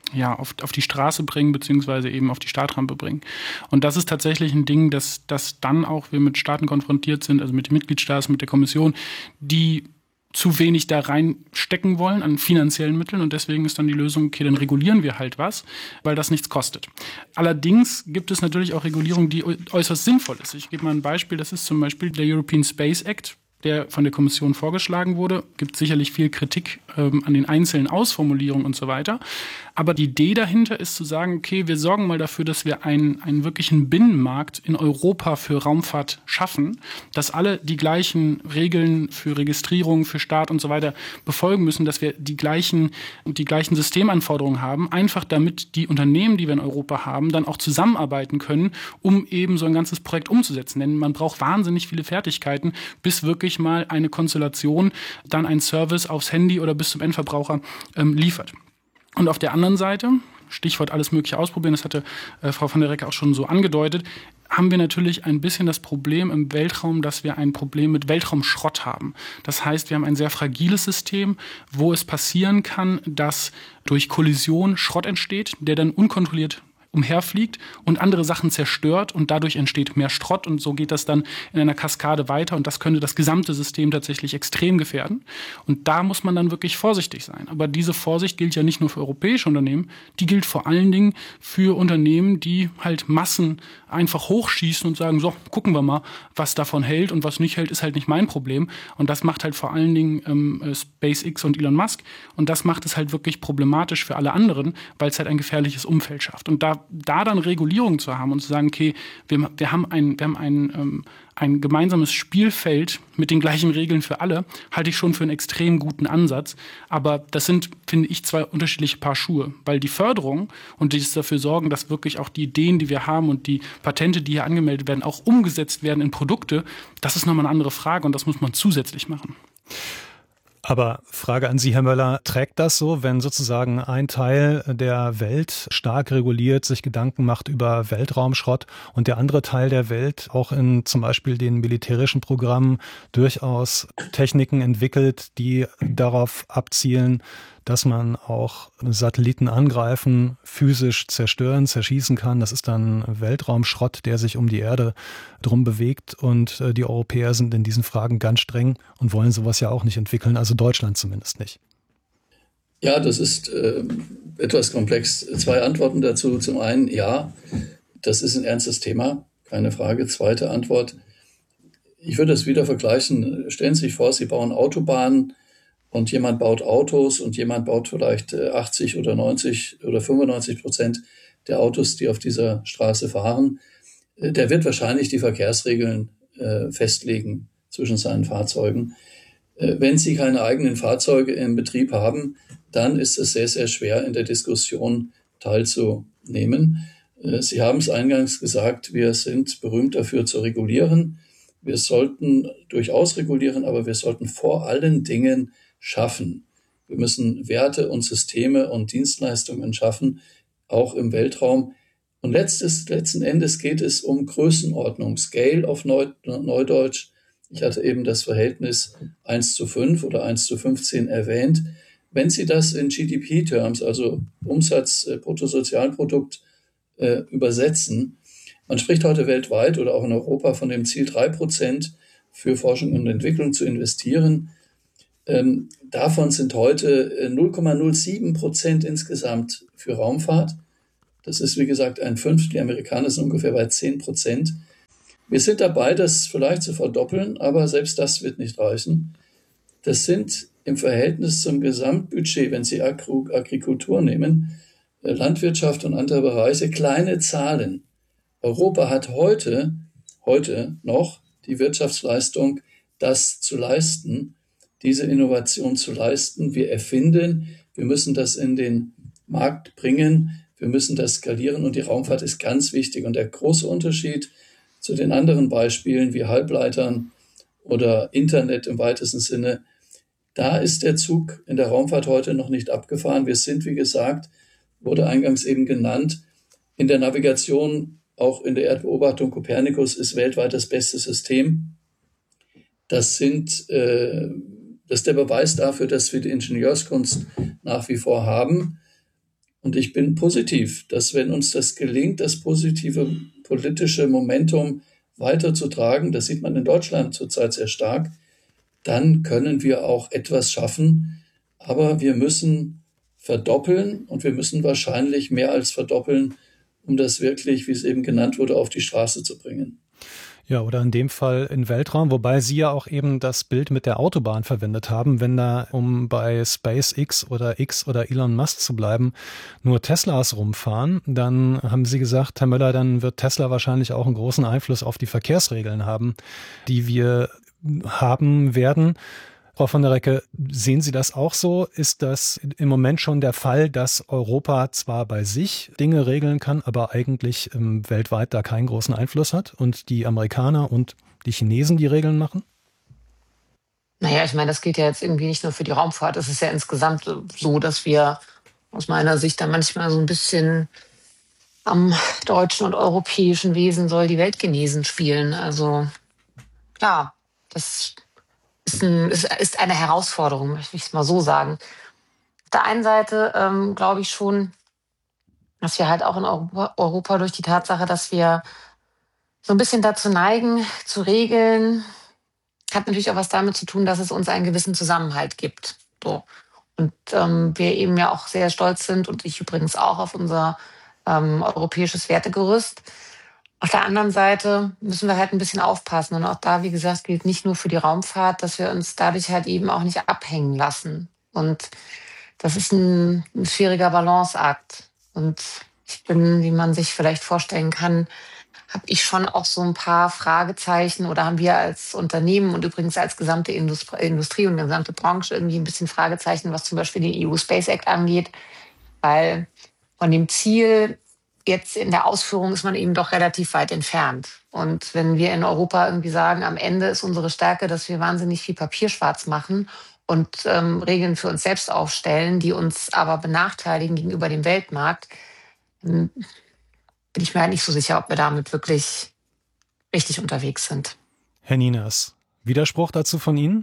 ja, auf, auf die Straße bringen, beziehungsweise eben auf die Startrampe bringen. Und das ist tatsächlich ein Ding, dass, dass dann auch wir mit Staaten konfrontiert sind, also mit den Mitgliedstaaten, mit der Kommission, die zu wenig da reinstecken wollen an finanziellen Mitteln, und deswegen ist dann die Lösung, okay, dann regulieren wir halt was, weil das nichts kostet. Allerdings gibt es natürlich auch Regulierung, die äußerst sinnvoll ist. Ich gebe mal ein Beispiel, das ist zum Beispiel der European Space Act, der von der Kommission vorgeschlagen wurde. Gibt sicherlich viel Kritik ähm, an den einzelnen Ausformulierungen und so weiter. Aber die Idee dahinter ist zu sagen, okay, wir sorgen mal dafür, dass wir einen, einen wirklichen Binnenmarkt in Europa für Raumfahrt schaffen, dass alle die gleichen Regeln für Registrierung, für Start und so weiter befolgen müssen, dass wir die gleichen, die gleichen Systemanforderungen haben, einfach damit die Unternehmen, die wir in Europa haben, dann auch zusammenarbeiten können, um eben so ein ganzes Projekt umzusetzen. Denn man braucht wahnsinnig viele Fertigkeiten, bis wirklich mal eine Konstellation dann einen Service aufs Handy oder bis zum Endverbraucher ähm, liefert. Und auf der anderen Seite, Stichwort alles Mögliche ausprobieren, das hatte äh, Frau von der Recke auch schon so angedeutet, haben wir natürlich ein bisschen das Problem im Weltraum, dass wir ein Problem mit Weltraumschrott haben. Das heißt, wir haben ein sehr fragiles System, wo es passieren kann, dass durch Kollision Schrott entsteht, der dann unkontrolliert umherfliegt und andere Sachen zerstört, und dadurch entsteht mehr Schrott, und so geht das dann in einer Kaskade weiter, und das könnte das gesamte System tatsächlich extrem gefährden. Und da muss man dann wirklich vorsichtig sein. Aber diese Vorsicht gilt ja nicht nur für europäische Unternehmen, die gilt vor allen Dingen für Unternehmen, die halt Massen einfach hochschießen und sagen, so, gucken wir mal, was davon hält, und was nicht hält, ist halt nicht mein Problem. Und das macht halt vor allen Dingen ähm, SpaceX und Elon Musk, und das macht es halt wirklich problematisch für alle anderen, weil es halt ein gefährliches Umfeld schafft. Und da da dann Regulierung zu haben und zu sagen, okay, wir, wir haben ein, wir haben ein, ähm, ein gemeinsames Spielfeld mit den gleichen Regeln für alle, halte ich schon für einen extrem guten Ansatz. Aber das sind, finde ich, zwei unterschiedliche Paar Schuhe, weil die Förderung und das dafür sorgen, dass wirklich auch die Ideen, die wir haben und die Patente, die hier angemeldet werden, auch umgesetzt werden in Produkte, das ist nochmal eine andere Frage, und das muss man zusätzlich machen. Aber Frage an Sie, Herr Möller, trägt das so, wenn sozusagen ein Teil der Welt stark reguliert, sich Gedanken macht über Weltraumschrott und der andere Teil der Welt auch in zum Beispiel den militärischen Programmen durchaus Techniken entwickelt, die darauf abzielen, dass man auch Satelliten angreifen, physisch zerstören, zerschießen kann. Das ist dann Weltraumschrott, der sich um die Erde drum bewegt. Und die Europäer sind in diesen Fragen ganz streng und wollen sowas ja auch nicht entwickeln, also Deutschland zumindest nicht. Ja, das ist äh, etwas komplex. Zwei Antworten dazu. Zum einen, ja, das ist ein ernstes Thema, keine Frage. Zweite Antwort, ich würde das wieder vergleichen. Stellen Sie sich vor, Sie bauen Autobahnen, und jemand baut Autos und jemand baut vielleicht achtzig oder neunzig oder fünfundneunzig Prozent der Autos, die auf dieser Straße fahren. Der wird wahrscheinlich die Verkehrsregeln äh, festlegen zwischen seinen Fahrzeugen. Äh, wenn Sie keine eigenen Fahrzeuge im Betrieb haben, dann ist es sehr, sehr schwer, in der Diskussion teilzunehmen. Äh, Sie haben es eingangs gesagt, wir sind berühmt dafür zu regulieren. Wir sollten durchaus regulieren, aber wir sollten vor allen Dingen schaffen. Wir müssen Werte und Systeme und Dienstleistungen schaffen, auch im Weltraum. Und letztes, letzten Endes geht es um Größenordnung, Scale auf Neu, Neudeutsch. Ich hatte eben das Verhältnis eins zu fünf oder eins zu fünfzehn erwähnt. Wenn Sie das in G D P-Terms, also Umsatz, äh, Bruttosozialprodukt, äh, übersetzen, man spricht heute weltweit oder auch in Europa von dem Ziel, drei Prozent für Forschung und Entwicklung zu investieren. Ähm, davon sind heute null Komma null sieben Prozent insgesamt für Raumfahrt. Das ist, wie gesagt, ein Fünftel. Die Amerikaner sind ungefähr bei zehn Prozent. Wir sind dabei, das vielleicht zu verdoppeln, aber selbst das wird nicht reichen. Das sind im Verhältnis zum Gesamtbudget, wenn Sie Agri- Agrikultur nehmen, äh, Landwirtschaft und andere Bereiche, kleine Zahlen. Europa hat heute, heute noch die Wirtschaftsleistung, das zu leisten, diese Innovation zu leisten. Wir erfinden, wir müssen das in den Markt bringen, wir müssen das skalieren, und die Raumfahrt ist ganz wichtig. Und der große Unterschied zu den anderen Beispielen wie Halbleitern oder Internet im weitesten Sinne, da ist der Zug in der Raumfahrt heute noch nicht abgefahren. Wir sind, wie gesagt, wurde eingangs eben genannt, in der Navigation, auch in der Erdbeobachtung. Copernicus ist weltweit das beste System. Das sind äh, Das ist der Beweis dafür, dass wir die Ingenieurskunst nach wie vor haben. Und ich bin positiv, dass wenn uns das gelingt, das positive politische Momentum weiterzutragen, das sieht man in Deutschland zurzeit sehr stark, dann können wir auch etwas schaffen. Aber wir müssen verdoppeln und wir müssen wahrscheinlich mehr als verdoppeln, um das wirklich, wie es eben genannt wurde, auf die Straße zu bringen. Ja, oder in dem Fall in Weltraum, wobei Sie ja auch eben das Bild mit der Autobahn verwendet haben. Wenn da, um bei SpaceX oder X oder Elon Musk zu bleiben, nur Teslas rumfahren, dann haben Sie gesagt, Herr Möller, dann wird Tesla wahrscheinlich auch einen großen Einfluss auf die Verkehrsregeln haben, die wir haben werden. Frau von der Recke, sehen Sie das auch so? Ist das im Moment schon der Fall, dass Europa zwar bei sich Dinge regeln kann, aber eigentlich ähm, weltweit da keinen großen Einfluss hat und die Amerikaner und die Chinesen die Regeln machen? Naja, ich meine, das geht ja jetzt irgendwie nicht nur für die Raumfahrt. Es ist ja insgesamt so, dass wir aus meiner Sicht da manchmal so ein bisschen am deutschen und europäischen Wesen soll die Welt genesen spielen. Also klar, das Ist, ein, ist, ist eine Herausforderung, möchte ich es mal so sagen. Auf der einen Seite ähm, glaube ich schon, dass wir halt auch in Europa, Europa durch die Tatsache, dass wir so ein bisschen dazu neigen, zu regeln, hat natürlich auch was damit zu tun, dass es uns einen gewissen Zusammenhalt gibt. So. Und ähm, wir eben ja auch sehr stolz sind, und ich übrigens auch, auf unser ähm, europäisches Wertegerüst. Auf der anderen Seite müssen wir halt ein bisschen aufpassen. Und auch da, wie gesagt, gilt nicht nur für die Raumfahrt, dass wir uns dadurch halt eben auch nicht abhängen lassen. Und das ist ein, ein schwieriger Balanceakt. Und ich bin, wie man sich vielleicht vorstellen kann, habe ich schon auch so ein paar Fragezeichen, oder haben wir als Unternehmen und übrigens als gesamte Industrie, Industrie und gesamte Branche irgendwie ein bisschen Fragezeichen, was zum Beispiel den E U Space Act angeht. Weil von dem Ziel jetzt in der Ausführung ist man eben doch relativ weit entfernt. Und wenn wir in Europa irgendwie sagen, am Ende ist unsere Stärke, dass wir wahnsinnig viel Papier schwarz machen und ähm, Regeln für uns selbst aufstellen, die uns aber benachteiligen gegenüber dem Weltmarkt, dann bin ich mir halt nicht so sicher, ob wir damit wirklich richtig unterwegs sind. Herr Nieners, Widerspruch dazu von Ihnen?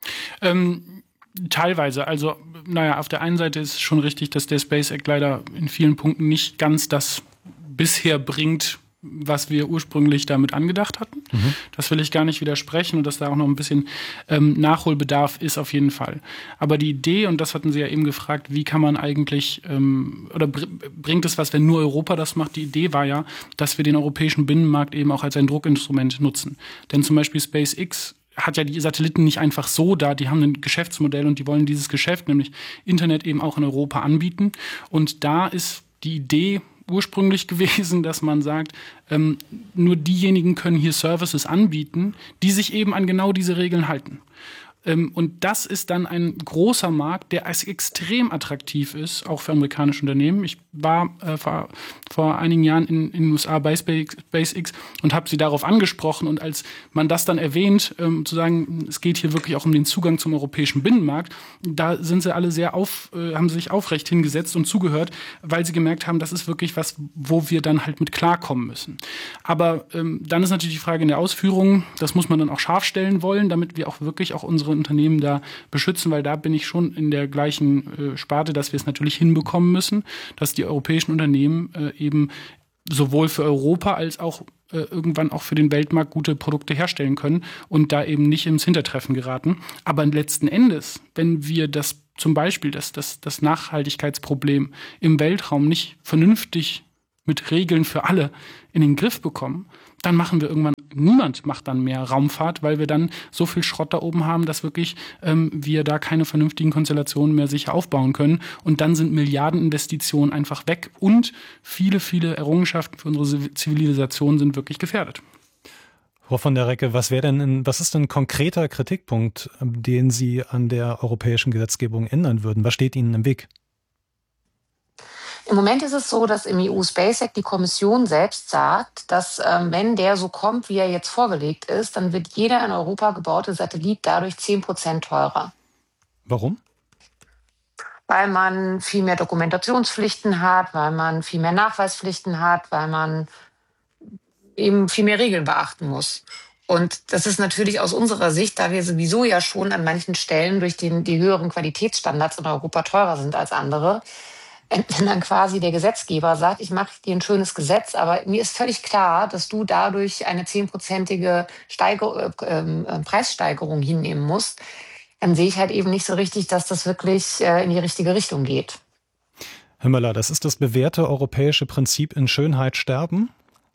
Ähm, teilweise. Also, naja, auf der einen Seite ist es schon richtig, dass der Space Act leider in vielen Punkten nicht ganz das bisher bringt, was wir ursprünglich damit angedacht hatten. Mhm. Das will ich gar nicht widersprechen, und dass da auch noch ein bisschen ähm, Nachholbedarf ist auf jeden Fall. Aber die Idee, und das hatten Sie ja eben gefragt, wie kann man eigentlich, ähm, oder br- bringt es was, wenn nur Europa das macht? Die Idee war ja, dass wir den europäischen Binnenmarkt eben auch als ein Druckinstrument nutzen. Denn zum Beispiel SpaceX hat ja die Satelliten nicht einfach so da, die haben ein Geschäftsmodell und die wollen dieses Geschäft, nämlich Internet, eben auch in Europa anbieten. Und da ist die Idee ursprünglich gewesen, dass man sagt, ähm, nur diejenigen können hier Services anbieten, die sich eben an genau diese Regeln halten. Ähm, und das ist dann ein großer Markt, der als extrem attraktiv ist, auch für amerikanische Unternehmen. Ich war äh, vor, vor einigen Jahren in, in den U S A bei SpaceX und habe sie darauf angesprochen. Und als man das dann erwähnt, ähm, zu sagen, es geht hier wirklich auch um den Zugang zum europäischen Binnenmarkt, da sind sie alle sehr auf, äh, haben sich aufrecht hingesetzt und zugehört, weil sie gemerkt haben, das ist wirklich was, wo wir dann halt mit klarkommen müssen. Aber ähm, dann ist natürlich die Frage in der Ausführung, das muss man dann auch scharf stellen wollen, damit wir auch wirklich auch unsere Unternehmen da beschützen, weil da bin ich schon in der gleichen äh, Sparte, dass wir es natürlich hinbekommen müssen, dass die europäischen Unternehmen äh, eben sowohl für Europa als auch äh, irgendwann auch für den Weltmarkt gute Produkte herstellen können und da eben nicht ins Hintertreffen geraten. Aber letzten Endes, wenn wir das zum Beispiel das, das, das Nachhaltigkeitsproblem im Weltraum nicht vernünftig mit Regeln für alle in den Griff bekommen, dann machen wir irgendwann, niemand macht dann mehr Raumfahrt, weil wir dann so viel Schrott da oben haben, dass wirklich ähm, wir da keine vernünftigen Konstellationen mehr sicher aufbauen können. Und dann sind Milliardeninvestitionen einfach weg und viele, viele Errungenschaften für unsere Zivilisation sind wirklich gefährdet. Frau von der Recke, was wäre denn, ein, was ist denn ein konkreter Kritikpunkt, den Sie an der europäischen Gesetzgebung ändern würden? Was steht Ihnen im Weg? Im Moment ist es so, dass im E U Space Act die Kommission selbst sagt, dass ähm, wenn der so kommt, wie er jetzt vorgelegt ist, dann wird jeder in Europa gebaute Satellit dadurch zehn Prozent teurer. Warum? Weil man viel mehr Dokumentationspflichten hat, weil man viel mehr Nachweispflichten hat, weil man eben viel mehr Regeln beachten muss. Und das ist natürlich aus unserer Sicht, da wir sowieso ja schon an manchen Stellen durch den, die höheren Qualitätsstandards in Europa teurer sind als andere, wenn dann quasi der Gesetzgeber sagt, ich mache dir ein schönes Gesetz, aber mir ist völlig klar, dass du dadurch eine zehnprozentige Steiger- äh, Preissteigerung hinnehmen musst, dann sehe ich halt eben nicht so richtig, dass das wirklich äh, in die richtige Richtung geht. Herr Möller, das ist das bewährte europäische Prinzip in Schönheit sterben?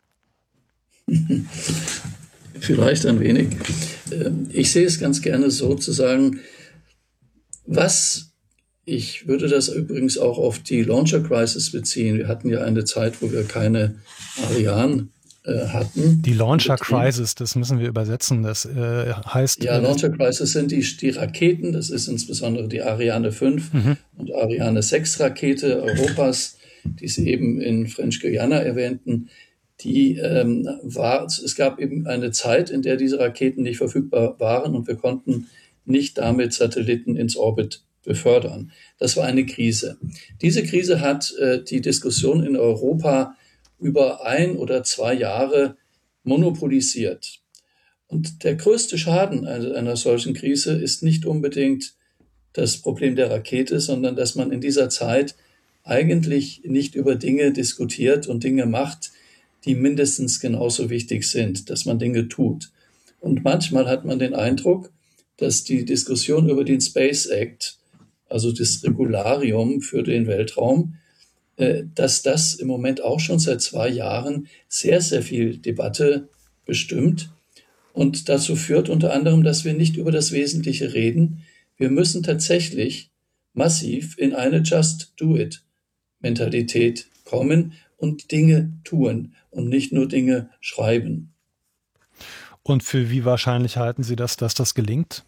Vielleicht ein wenig. Ich sehe es ganz gerne so zu sagen, was, ich würde das übrigens auch auf die Launcher Crisis beziehen. Wir hatten ja eine Zeit, wo wir keine Ariane äh, hatten. Die Launcher Crisis, das müssen wir übersetzen. Das äh, heißt... Ja, Launcher Crisis sind die, die Raketen, das ist insbesondere die Ariane fünf mhm. und Ariane sechs Rakete Europas, die Sie eben in French Guiana erwähnten. Die ähm, war, es gab eben eine Zeit, in der diese Raketen nicht verfügbar waren und wir konnten nicht damit Satelliten ins Orbit befördern. Das war eine Krise. Diese Krise hat äh, die Diskussion in Europa über ein oder zwei Jahre monopolisiert. Und der größte Schaden einer, einer solchen Krise ist nicht unbedingt das Problem der Rakete, sondern dass man in dieser Zeit eigentlich nicht über Dinge diskutiert und Dinge macht, die mindestens genauso wichtig sind, dass man Dinge tut. Und manchmal hat man den Eindruck, dass die Diskussion über den Space Act, also das Regularium für den Weltraum, äh, dass das im Moment auch schon seit zwei Jahren sehr, sehr viel Debatte bestimmt und dazu führt unter anderem, dass wir nicht über das Wesentliche reden. Wir müssen tatsächlich massiv in eine Just-Do-It-Mentalität kommen und Dinge tun und nicht nur Dinge schreiben. Und für wie wahrscheinlich halten Sie das, dass das gelingt?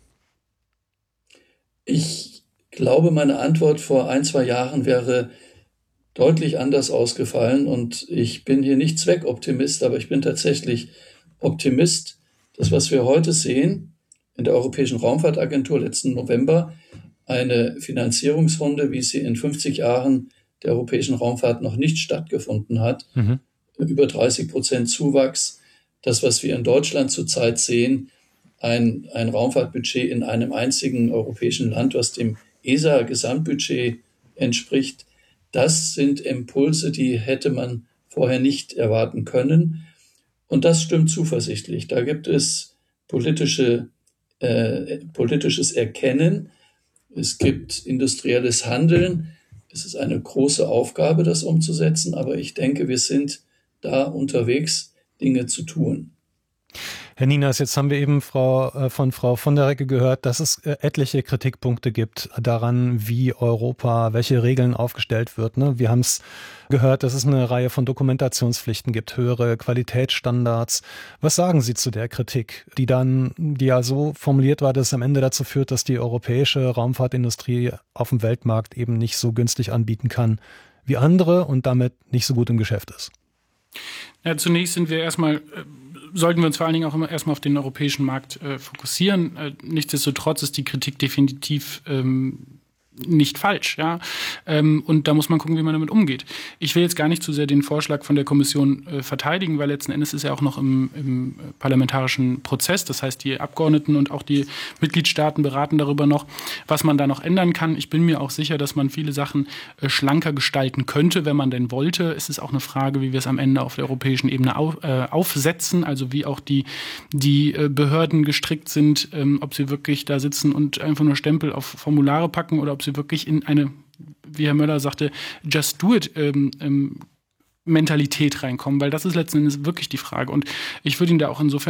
Ich glaube, meine Antwort vor ein, zwei Jahren wäre deutlich anders ausgefallen und ich bin hier nicht Zweckoptimist, aber ich bin tatsächlich Optimist. Das, was wir heute sehen in der Europäischen Raumfahrtagentur letzten November, eine Finanzierungsrunde, wie sie in fünfzig Jahren der europäischen Raumfahrt noch nicht stattgefunden hat, mhm. über dreißig Prozent Zuwachs. Das, was wir in Deutschland zurzeit sehen, ein, ein Raumfahrtbudget in einem einzigen europäischen Land, was dem E S A-Gesamtbudget entspricht, das sind Impulse, die hätte man vorher nicht erwarten können. Und das stimmt zuversichtlich. Da gibt es politische, äh, politisches Erkennen, es gibt industrielles Handeln. Es ist eine große Aufgabe, das umzusetzen, aber ich denke, wir sind da unterwegs, Dinge zu tun. Herr Ninas, jetzt haben wir eben Frau, äh, von Frau von der Recke gehört, dass es äh, etliche Kritikpunkte gibt daran, wie Europa, welche Regeln aufgestellt wird. Ne? Wir haben es gehört, dass es eine Reihe von Dokumentationspflichten gibt, höhere Qualitätsstandards. Was sagen Sie zu der Kritik, die dann, die ja so formuliert war, dass es am Ende dazu führt, dass die europäische Raumfahrtindustrie auf dem Weltmarkt eben nicht so günstig anbieten kann wie andere und damit nicht so gut im Geschäft ist? Ja, zunächst sind wir erstmal, sollten wir uns vor allen Dingen auch immer erstmal auf den europäischen Markt äh, fokussieren. Äh, nichtsdestotrotz ist die Kritik definitiv ähm, nicht falsch, ja. Ähm, und da muss man gucken, wie man damit umgeht. Ich will jetzt gar nicht zu sehr den Vorschlag von der Kommission äh, verteidigen, weil letzten Endes ist er auch noch im, im parlamentarischen Prozess. Das heißt, die Abgeordneten und auch die Mitgliedstaaten beraten darüber noch, was man da noch ändern kann. Ich bin mir auch sicher, dass man viele Sachen äh, schlanker gestalten könnte, wenn man denn wollte. Es ist auch eine Frage, wie wir es am Ende auf der europäischen Ebene auf, äh, aufsetzen, also wie auch die, die äh, Behörden gestrickt sind, ähm, ob sie wirklich da sitzen und einfach nur Stempel auf Formulare packen oder ob sie wirklich in eine, wie Herr Möller sagte, Just Do It ähm, ähm, Mentalität reinkommen, weil das ist letzten Endes wirklich die Frage. Und ich würde Ihnen da auch insofern